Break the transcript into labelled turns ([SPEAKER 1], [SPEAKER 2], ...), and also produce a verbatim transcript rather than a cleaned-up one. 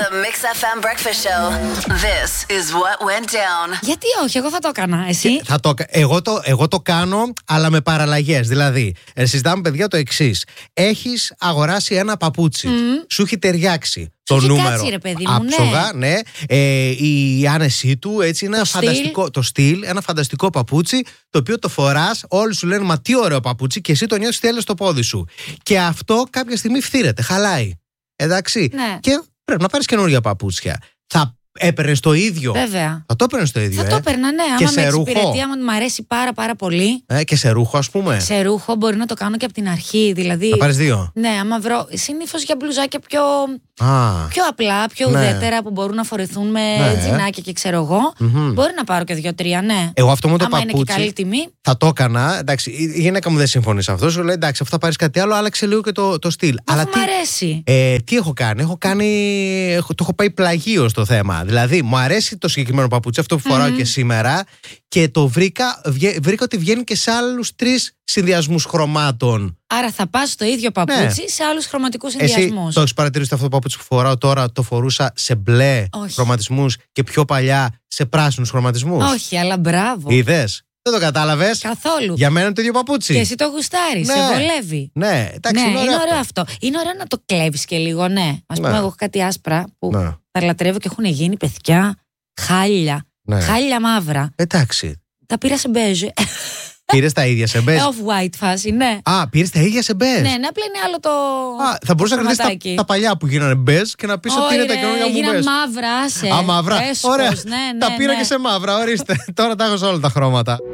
[SPEAKER 1] The Mix εφ εμ Breakfast Show. This is what went down.
[SPEAKER 2] Γιατί όχι, εγώ θα το έκανα. Εσύ?
[SPEAKER 3] Θα το, εγώ, το, εγώ το κάνω, αλλά με παραλλαγές. Δηλαδή, ε, συζητάμε, παιδιά, το εξής. Έχεις αγοράσει ένα παπούτσι. Mm. Σου έχει ταιριάξει το
[SPEAKER 2] έχει
[SPEAKER 3] νούμερο.
[SPEAKER 2] Κάτσει, ρε, παιδί μου,
[SPEAKER 3] άψογα, ναι. ναι. Ε, η άνεσή του, έτσι, ένα
[SPEAKER 2] το
[SPEAKER 3] φανταστικό.
[SPEAKER 2] Στυλ.
[SPEAKER 3] Το στυλ, ένα φανταστικό παπούτσι, το οποίο το φοράς. Όλοι σου λένε, μα τι ωραίο παπούτσι, και εσύ το νιώθεις τέλειο στο πόδι σου. Και αυτό κάποια στιγμή φθήρεται, χαλάει. Εντάξει.
[SPEAKER 2] Ναι.
[SPEAKER 3] Και πρέπει να πάρεις καινούργια παπούτσια. Θα έπαιρνες το ίδιο.
[SPEAKER 2] Βέβαια.
[SPEAKER 3] Θα το έπαιρνες το ίδιο.
[SPEAKER 2] Θα
[SPEAKER 3] ε?
[SPEAKER 2] το έπαιρνα, ναι.
[SPEAKER 3] Και
[SPEAKER 2] άμα
[SPEAKER 3] σε
[SPEAKER 2] με
[SPEAKER 3] ρούχο.
[SPEAKER 2] εξυπηρετεί, άμα μου αρέσει πάρα πάρα πολύ.
[SPEAKER 3] Ε, και σε ρούχο, ας πούμε.
[SPEAKER 2] Σε ρούχο μπορεί να το κάνω και από την αρχή. Δηλαδή.
[SPEAKER 3] Θα πάρεις δύο.
[SPEAKER 2] Ναι, άμα βρω. Συνήθως για μπλουζάκια πιο.
[SPEAKER 3] Α.
[SPEAKER 2] Πιο απλά, πιο
[SPEAKER 3] Ναι.
[SPEAKER 2] ουδέτερα, που μπορούν να φορεθούν με
[SPEAKER 3] Ναι.
[SPEAKER 2] τζινάκια και ξέρω εγώ.
[SPEAKER 3] Mm-hmm.
[SPEAKER 2] Μπορεί να πάρω και δύο-τρία, ναι.
[SPEAKER 3] Εγώ αυτό με το
[SPEAKER 2] άμα
[SPEAKER 3] παπούτσι.
[SPEAKER 2] είναι και καλή τιμή.
[SPEAKER 3] Θα το έκανα. Εντάξει, η γυναίκα μου δεν συμφωνεί σε αυτό. Σου λέει, εντάξει, αφού θα πάρει κάτι άλλο, άλλαξε λίγο και το, το στυλ.
[SPEAKER 2] Αλλά
[SPEAKER 3] Αλλά
[SPEAKER 2] μου
[SPEAKER 3] τι,
[SPEAKER 2] αρέσει.
[SPEAKER 3] ε, τι έχω κάνει, έχω κάνει. Έχω, το έχω πάει πλαγίω στο θέμα. Δηλαδή, μου αρέσει το συγκεκριμένο παπούτσι, αυτό που φοράω mm-hmm. και σήμερα, και το βρήκα, βγα, βρήκα ότι βγαίνει και σε άλλους τρεις συνδυασμούς χρωμάτων.
[SPEAKER 2] Άρα θα πας στο ίδιο παπούτσι, ναι, σε άλλους χρωματικούς συνδυασμούς.
[SPEAKER 3] Εσύ το έχεις παρατηρήσει αυτό το παπούτσι που φοράω τώρα, το φορούσα σε μπλε
[SPEAKER 2] Όχι.
[SPEAKER 3] χρωματισμούς και πιο παλιά σε πράσινους χρωματισμούς?
[SPEAKER 2] Όχι, αλλά μπράβο.
[SPEAKER 3] Είδες? Δεν το κατάλαβες?
[SPEAKER 2] Καθόλου.
[SPEAKER 3] Για μένα είναι το ίδιο παπούτσι.
[SPEAKER 2] Και εσύ το γουστάρεις,
[SPEAKER 3] Ναι.
[SPEAKER 2] σε βολεύει.
[SPEAKER 3] Ναι, εντάξει,
[SPEAKER 2] ναι,
[SPEAKER 3] είναι ωραίο,
[SPEAKER 2] είναι ωραίο
[SPEAKER 3] αυτό.
[SPEAKER 2] αυτό. Είναι ωραίο να το κλέβεις και λίγο, ναι. Ας
[SPEAKER 3] Ναι.
[SPEAKER 2] πούμε, εγώ έχω κάτι άσπρα που
[SPEAKER 3] Ναι.
[SPEAKER 2] τα λατρεύω και έχουν γίνει παιδιά χάλια.
[SPEAKER 3] Ναι.
[SPEAKER 2] Χάλια μαύρα.
[SPEAKER 3] Εντάξει.
[SPEAKER 2] Τα πήρα σε μπέζ.
[SPEAKER 3] Πήρες τα ίδια σε μπέζ?
[SPEAKER 2] Off-white φάση, ναι.
[SPEAKER 3] Α, πήρες τα ίδια σε μπέζ?
[SPEAKER 2] Ναι, ναι, απλά είναι άλλο το.
[SPEAKER 3] Α, θα μπορούσα να κρατήσεις τα, τα παλιά που γίνανε μπέζ και να πεις ότι είναι τα καινούργια μου
[SPEAKER 2] έγιναν
[SPEAKER 3] μπέζ.
[SPEAKER 2] μαύρα, άσε.
[SPEAKER 3] Α, μαύρα.
[SPEAKER 2] Έσχος,
[SPEAKER 3] Ωραία.
[SPEAKER 2] ναι, ναι,
[SPEAKER 3] τα πήρα
[SPEAKER 2] ναι.
[SPEAKER 3] και σε μαύρα, ορίστε. Τώρα τα έχω σε όλα τα χρώματα.